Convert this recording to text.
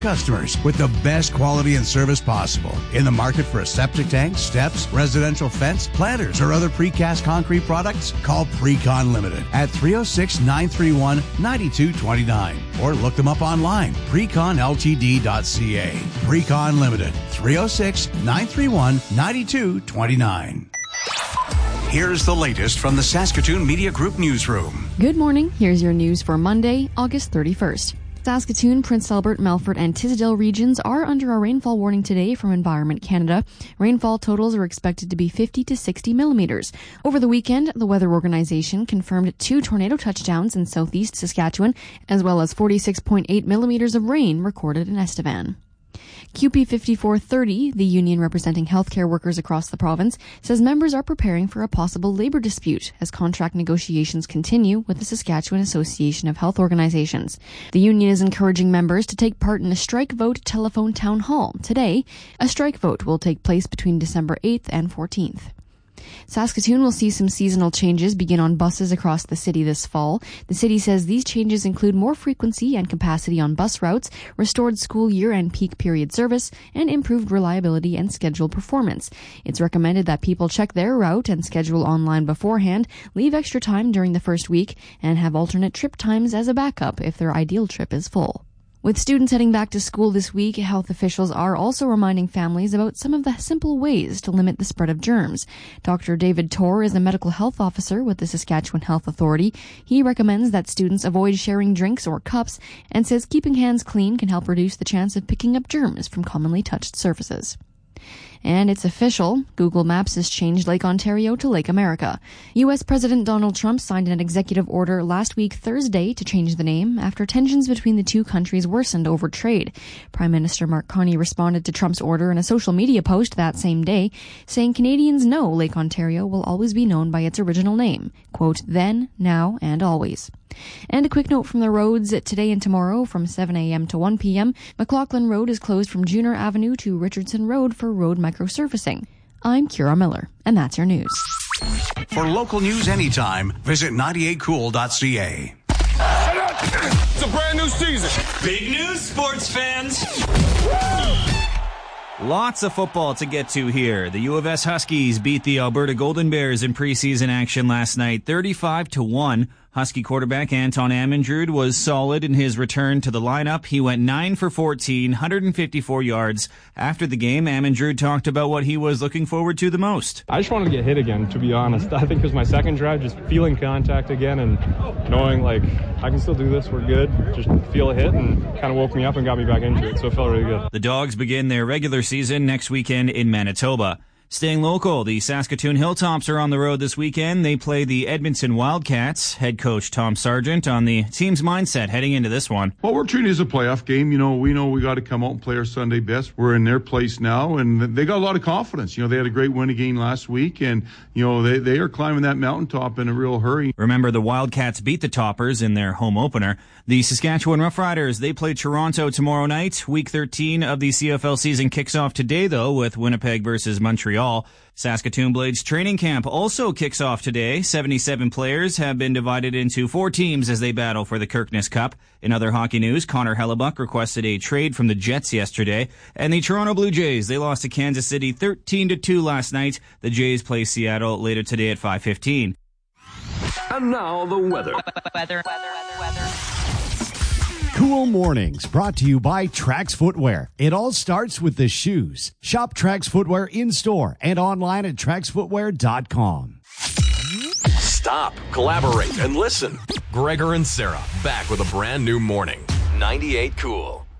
customers with the best quality and service possible. In the market for a septic tank, steps, residential fence, planters, or other precast concrete products? Call Precon Limited at 306-931-9229 or look them up online, preconltd.ca. Precon Limited, 306-931-9229. Here's the latest from the Saskatoon Media Group newsroom. Good morning. Here's your news for Monday, August 31st. Saskatoon, Prince Albert, Melfort, and Tisdale regions are under a rainfall warning today from Environment Canada. Rainfall totals are expected to be 50 to 60 millimeters. Over the weekend, the Weather Organization confirmed 2 tornado touchdowns in southeast Saskatchewan, as well as 46.8 millimeters of rain recorded in Estevan. CUPE 5430, the union representing healthcare workers across the province, says members are preparing for a possible labor dispute as contract negotiations continue with the Saskatchewan Association of Health Organizations. The union is encouraging members to take part in a strike vote telephone town hall today. A strike vote will take place between December 8th and 14th. Saskatoon will see some seasonal changes begin on buses across the city this fall. The city says these changes include more frequency and capacity on bus routes, restored school year and peak period service, and improved reliability and schedule performance. It's recommended that people check their route and schedule online beforehand, leave extra time during the first week, and have alternate trip times as a backup if their ideal trip is full. With students heading back to school this week, health officials are also reminding families about some of the simple ways to limit the spread of germs. Dr. David Torr is a medical health officer with the Saskatchewan Health Authority. He recommends that students avoid sharing drinks or cups and says keeping hands clean can help reduce the chance of picking up germs from commonly touched surfaces. And it's official. Google Maps has changed Lake Ontario to Lake America. U.S. President Donald Trump signed an executive order last week Thursday to change the name after tensions between the two countries worsened over trade. Prime Minister Mark Carney responded to Trump's order in a social media post that same day, saying Canadians know Lake Ontario will always be known by its original name. Quote, then, now, and always. And a quick note from the roads. Today and tomorrow from 7 a.m. to 1 p.m., McLaughlin Road is closed from Junior Avenue to Richardson Road for road microsurfacing. I'm Kira Miller, and that's your news. For local news anytime, visit 98cool.ca. It's a brand new season. Big news, sports fans. Lots of football to get to here. The U of S Huskies beat the Alberta Golden Bears in preseason action last night, 35-1. Husky quarterback Anton Amendrud was solid in his return to the lineup. He went 9 for 14, 154 yards. After the game, Amendrud talked about what he was looking forward to the most. I just wanted to get hit again, to be honest. I think it was my second drive, just feeling contact again and knowing, like, I can still do this, we're good. Just feel a hit and kind of woke me up and got me back into it, so it felt really good. The Dogs begin their regular season next weekend in Manitoba. Staying local, the Saskatoon Hilltops are on the road this weekend. They play the Edmonton Wildcats. Head coach Tom Sargent on the team's mindset heading into this one. Well, we're treating it as a playoff game. We know we got to come out and play our Sunday best. We're in their place now, and they got a lot of confidence. They had a great win game last week, and, they are climbing that mountaintop in a real hurry. Remember, the Wildcats beat the Toppers in their home opener. The Saskatchewan Roughriders, they play Toronto tomorrow night. Week 13 of the CFL season kicks off today, though, with Winnipeg versus Montreal. Saskatoon Blades training camp also kicks off today. 77 players have been divided into 4 teams as they battle for the Kirkness Cup. In other hockey news, Connor Hellebuck requested a trade from the Jets yesterday. And the Toronto Blue Jays, they lost to Kansas City 13-2 last night. The Jays play Seattle later today at 5:15. And now the weather. Cool Mornings, brought to you by Trax Footwear. It all starts with the shoes. Shop Trax Footwear in-store and online at traxfootwear.com. Stop, collaborate, and listen. Gregor and Sarah, back with a brand new morning. 98 Cool.